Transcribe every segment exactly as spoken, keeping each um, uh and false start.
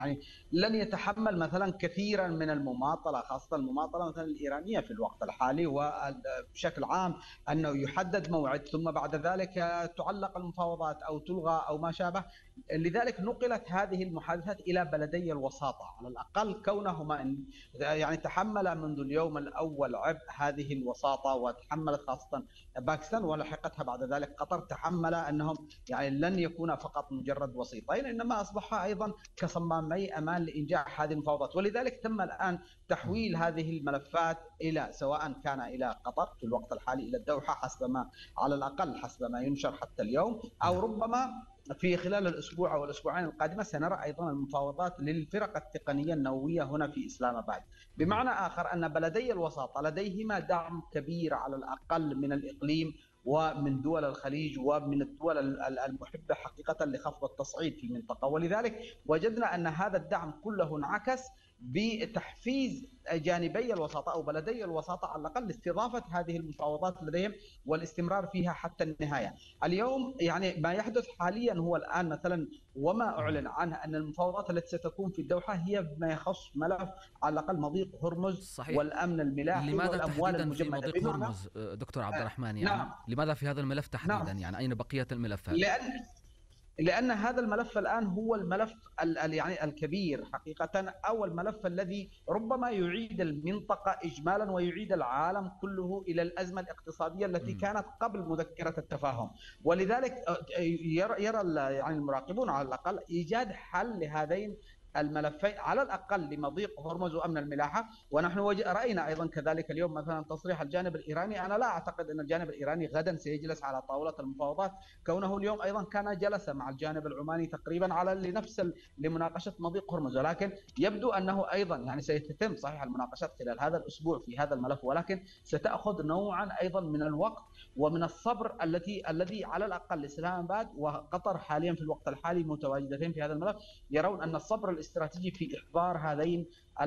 يعني لن يتحمل مثلا كثيرا من المماطله، خاصه المماطله مثلا الايرانيه في الوقت الحالي، وبشكل عام انه يحدد موعد ثم بعد ذلك تعلق المفاوضات او تلغى او ما شابه. لذلك نقلت هذه المحادثات الى بلدي الوساطه على الاقل، كونهما يعني تحمل منذ اليوم الاول عبء هذه الوساطه، وتحملت خاصه باكستان ولحقتها بعد ذلك قطر، تحمل انهم يعني لن يكون فقط مجرد وسيطين، انما اصبح ايضا كصمامي امان لانجاح هذه المفاوضات. ولذلك تم الان تحويل هذه الملفات الى، سواء كان الى قطر في الوقت الحالي الى الدوحه حسب ما على الاقل حسب ما ينشر حتى اليوم، او ربما في خلال الاسبوع او الاسبوعين القادمه سنرى ايضا المفاوضات للفرق التقنيه النوويه هنا في اسلام اباد. بمعنى اخر ان بلدي الوساطه لديهما دعم كبير على الاقل من الاقليم ومن دول الخليج ومن الدول المحبه حقيقه لخفض التصعيد في المنطقه، ولذلك وجدنا ان هذا الدعم كله انعكس بتحفيز جانبي الوساطه او بلدي الوساطه على الاقل لاستضافه هذه المفاوضات لديهم والاستمرار فيها حتى النهايه. اليوم يعني ما يحدث حاليا هو الان مثلا، وما اعلن عنه ان المفاوضات التي ستكون في الدوحه هي بما يخص ملف على الاقل مضيق هرمز صحيح. والامن الملاحي لماذا والاموال تحديدا في المجمده؟ مضيق بمعنى هرمز دكتور عبد الرحمن؟ يعني نعم لماذا في هذا الملف تحديدا؟ نعم يعني أين بقية الملفات؟ لان لأن هذا الملف الآن هو الملف يعني الكبير حقيقة، أو الملف الذي ربما يعيد المنطقة إجمالا ويعيد العالم كله إلى الأزمة الاقتصادية التي كانت قبل مذكرة التفاهم. ولذلك يرى يعني المراقبون على الأقل إيجاد حل لهذين الملفين على الاقل لمضيق هرمز وامن الملاحه. ونحن راينا ايضا كذلك اليوم مثلا تصريح الجانب الايراني، انا لا اعتقد ان الجانب الايراني غدا سيجلس على طاوله المفاوضات، كونه اليوم ايضا كان جلس مع الجانب العماني تقريبا على لنفس لمناقشه مضيق هرمز، ولكن يبدو انه ايضا يعني سيتم صحيح المناقشات خلال هذا الاسبوع في هذا الملف، ولكن ستاخذ نوعا ايضا من الوقت ومن الصبر التي الذي على الاقل اسلام اباد وقطر حاليا في الوقت الحالي متواجدتين في هذا الملف، يرون ان الصبر الاستراتيجي في احضار هذين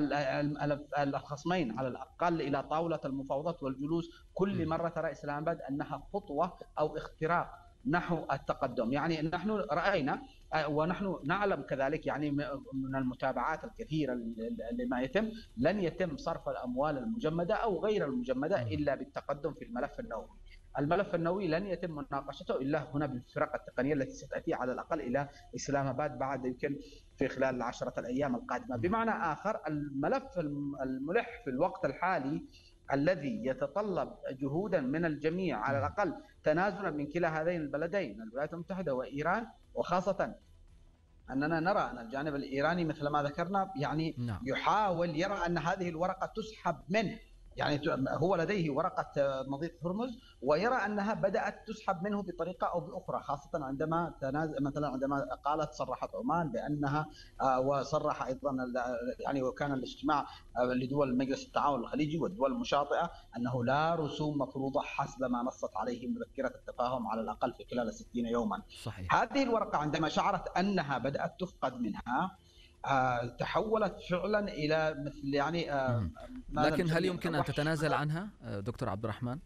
الخصمين على الاقل الى طاوله المفاوضات والجلوس كل مره ترى اسلام اباد انها خطوه او اختراق نحو التقدم. يعني نحن راينا ونحن نعلم كذلك يعني من المتابعات الكثيره لما يتم، لن يتم صرف الاموال المجمده او غير المجمده الا بالتقدم في الملف النووي. الملف النووي لن يتم مناقشته الا هنا بالفرق التقنيه التي ستاتي على الاقل الى اسلام اباد بعد يمكن في خلال العشره الايام القادمه. بمعنى اخر الملف الملح في الوقت الحالي الذي يتطلب جهودا من الجميع على الاقل تنازلا من كلا هذين البلدين الولايات المتحده وايران، وخاصه اننا نرى ان الجانب الايراني مثل ما ذكرنا يعني نعم. يحاول يرى ان هذه الورقه تسحب منه، يعني هو لديه ورقة مضيق هرمز ويرى أنها بدأت تسحب منه بطريقة أو بأخرى، خاصة عندما تنازل مثلا عندما قالت صرحت عمان بأنها وصرح أيضا يعني وكان الاجتماع لدول مجلس التعاون الخليجي والدول المشاطئة أنه لا رسوم مفروضة حسب ما نصت عليه مذكرة التفاهم على الأقل في خلال ستين يوما. صحيح. هذه الورقة عندما شعرت أنها بدأت تفقد منها تحولت فعلا الى مثل يعني لكن هل يمكن ان تتنازل عنها دكتور عبد الرحمن؟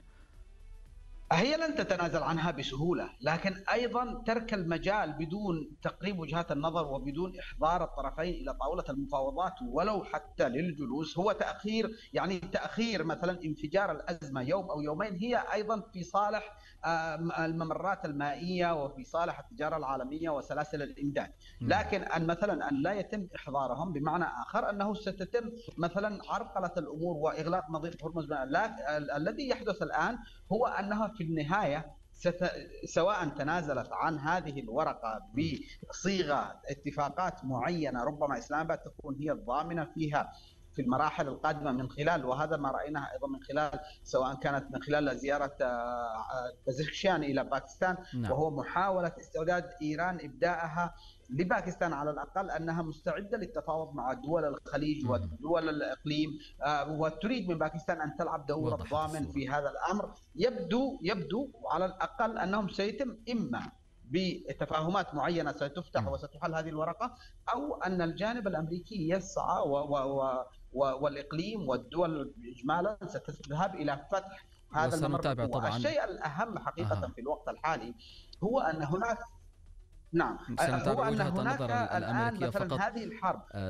هي لن تتنازل عنها بسهوله، لكن ايضا ترك المجال بدون تقريب وجهات النظر وبدون احضار الطرفين الى طاوله المفاوضات ولو حتى للجلوس هو تاخير، يعني تاخير مثلا انفجار الازمه يوم او يومين هي ايضا في صالح الممرات المائيه وفي صالح التجاره العالميه وسلاسل الامداد. لكن ان مثلا ان لا يتم احضارهم بمعنى اخر انه ستتم مثلا عرقله الامور واغلاق مضيق هرمز. الذي يحدث الان هو انها في النهايه ست... سواء تنازلت عن هذه الورقه بصيغه اتفاقات معينه ربما اسلام اباد تكون هي الضامنه فيها في المراحل القادمه من خلال، وهذا ما رايناه ايضا من خلال سواء كانت من خلال زياره بازخشان الى باكستان، نعم. وهو محاوله استعداد ايران ابداءها لباكستان على الاقل انها مستعده للتفاوض مع دول الخليج ودول الاقليم، وتريد من باكستان ان تلعب دور الضامن في هذا الامر. يبدو يبدو على الاقل انهم سيتم اما بتفاهمات معينه ستفتح وستحل هذه الورقه، او ان الجانب الامريكي يسعى و و و والاقليم والدول اجمالا ستذهب الى فتح هذا الممر. طبعا الشيء الاهم حقيقه آه. في الوقت الحالي هو ان هناك نعم، هو سنتابع أن وجهة هناك النظر الآن الأمريكية مثلا فقط. هذه الحرب